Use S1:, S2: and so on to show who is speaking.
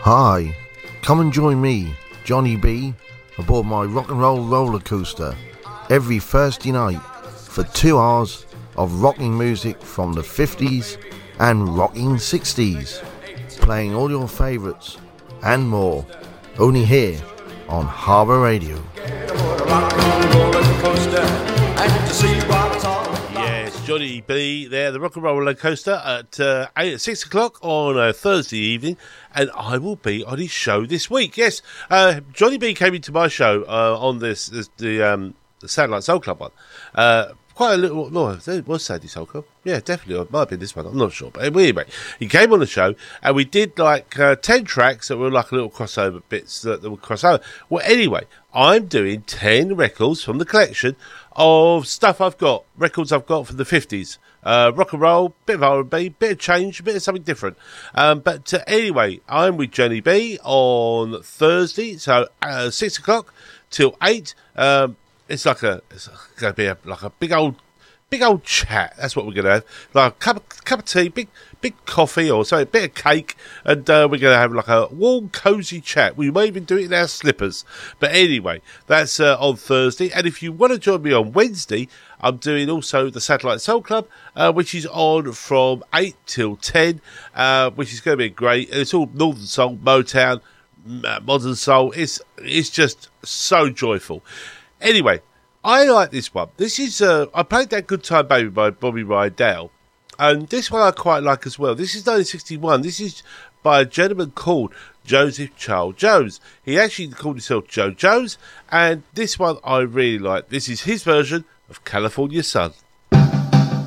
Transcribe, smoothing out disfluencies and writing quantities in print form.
S1: Hi, come and join me, Johnny B, aboard my rock and roll roller coaster every Thursday night for 2 hours of rocking music from the 50s and rocking 60s, playing all your favourites and more, only here on Harbour Radio.
S2: Yes, Johnny B there, the Rock and Roll Roller Coaster at 6 o'clock on a Thursday evening, and I will be on his show this week. Yes, Johnny B came into my show on the Satellite Soul Club one. Quite a little, no, it was Sadie Soul Club. Yeah, definitely, it might have been this one, I'm not sure. But anyway, he came on the show and we did like 10 tracks that were like a little crossover bits that would cross over. Well, anyway, I'm doing 10 records from the collection of stuff I've got, records I've got from the 50s. Rock and roll, bit of R&B, bit of change, bit of something different. But anyway, I'm with Johnny B on Thursday, so 6 o'clock till 8. It's going to be like a big old chat. That's what we're going to have. Like a cup of tea, big coffee or something, a bit of cake, and we're going to have like a warm, cosy chat. We may even do it in our slippers. But anyway, that's on Thursday. And if you want to join me on Wednesday, I'm doing also the Satellite Soul Club, which is on from 8 till 10, which is going to be great. And it's all Northern Soul, Motown, Modern Soul. It's just so joyful. Anyway, I like this one. This is, I played That Good Time Baby by Bobby Rydell, and this one I quite like as well. This is 1961. This is by a gentleman called Joseph Charles Jones. He actually called himself Joe Jones, and this one I really like. This is his version of California Sun.